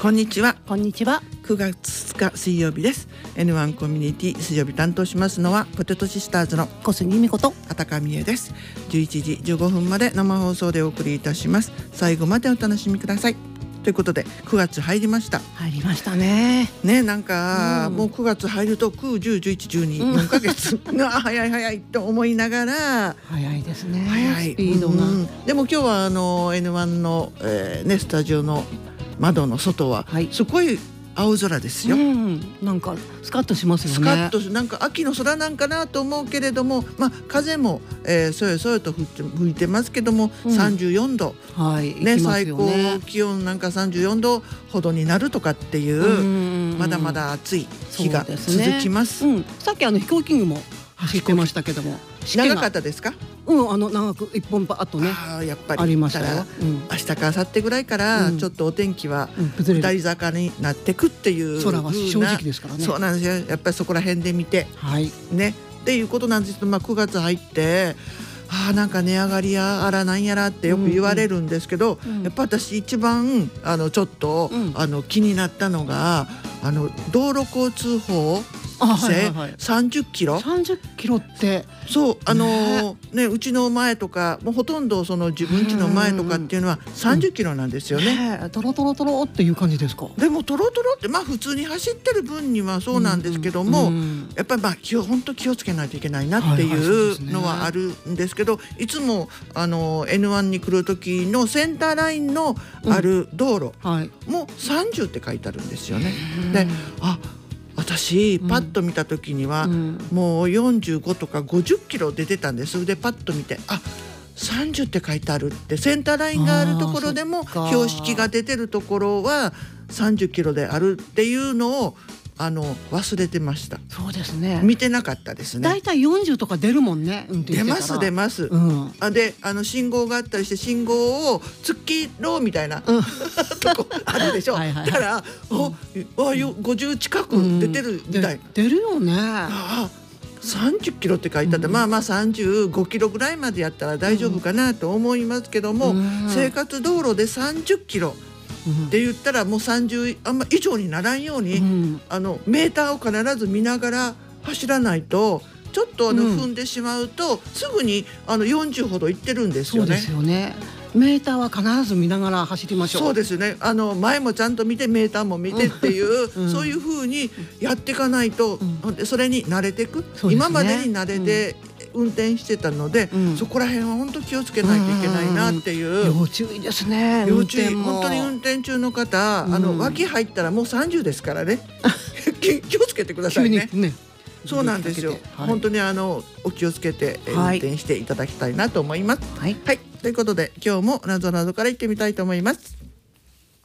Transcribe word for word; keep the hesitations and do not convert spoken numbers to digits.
こんにちは。 こんにちは。 くがつつか水曜日です。 エヌワン コミュニティ水曜日担当しますのはポテトシスターズの小杉美子と畑上美恵です。じゅういちじじゅうごふんまで生放送でお送りいたします。最後までお楽しみください。ということでくがつ入りました入りましたね。 ね、なんか、 うん、 もうくがつ入るとく、じゅう、じゅういち、じゅうに、よんかげつが早い早いと思いながら早いですね。 早いスピードが、 うん、でも今日はあの エヌワン の、えーね、スタジオの窓の外は、はい、すごい青空ですよ、うん、 なんかスカッとしますよね。 スカッとし、なんか秋の空なんかなと思うけれども、まあ、風も、えー、そよそよと吹いて、吹いてますけども、うん、さんじゅうよんど、 はいね、 ね、 最高気温なんかさんじゅうよんどほどになるとかっていう、うん、まだまだ暑い日が続きます。 そうですね、うん、さっきあの飛行機雲も走ってましたけども、 長かったですか？ うん、あの長く一本あとね、 あ、やっぱりありましたよ、 うん、明日か明後日ぐらいからちょっとお天気は下り坂になってくっていう、 空は正直ですからね。 そうなんですよ。やっぱりそこら辺で見て、はい、ねっていうことなんですけど、まあ、くがつ入ってあなんか値上がりやあらなんやらってよく言われるんですけど、うんうん、やっぱ私一番あのちょっと、うん、あの気になったのがあの道路交通法制さんじゅっキロ、 さんじゅっキロってそうあのーね、うちの前とかもうほとんどその自分家の前とかっていうのはさんじゅっキロなんですよね、 うん、トロトロトロっていう感じですか？ でもトロトロってまあ普通に走ってる分にはそうなんですけども、うんうん、やっぱりまあ本当気をつけないといけないなっていうのはあるんですけど、いつもあの エヌワン に来る時のセンターラインのある道路もさんじゅうって書いてあるんですよね、うん、であ私パッと見た時には、うん、もうよんじゅうごとかごじゅっキロ出てたんです。でパッと見てあさんじゅうって書いてあるって、センターラインがあるところでも標識が出てるところはさんじゅっキロであるっていうのをあの忘れてました。 そうですね、 見てなかったですね。 だいたいよんじゅうとか出るもんね、運転してたら。 出ます出ます、うん、あであの信号があったりして信号を突っ切ろうみたいな、うん、とこあるでしょ。はいはい、はい、だからお、うん、よごじゅう近く出てるみたい、うん、 出るよね。 あさんじゅっキロって書いてあって、うん、まあまあさんじゅうごキロぐらいまでやったら大丈夫かなと思いますけども、うん、生活道路でさんじゅっキロって言ったらもうさんじゅうあんま以上にならんように、うん、あのメーターを必ず見ながら走らないとちょっとあの踏んでしまうと、うん、すぐにあのよんじゅうほどいってるんですよね。 そうですよね。メーターは必ず見ながら走りましょう。 そうですね。あの前もちゃんと見てメーターも見てっていう、うん、そういう風にやっていかないと、うん、それに慣れていく、ね、今までに慣れて、うん、運転してたので、うん、そこら辺は本当気をつけないといけないなっていう、 うん、要注意ですね。 要注意。本当に運転中の方、うん、あの脇入ったらもうさんじゅうですからね気をつけてくださいね。ね、そうなんですよ、はい、本当にあのお気をつけて運転していただきたいなと思います。はい、はい、ということで今日もなぞなぞからいってみたいと思います。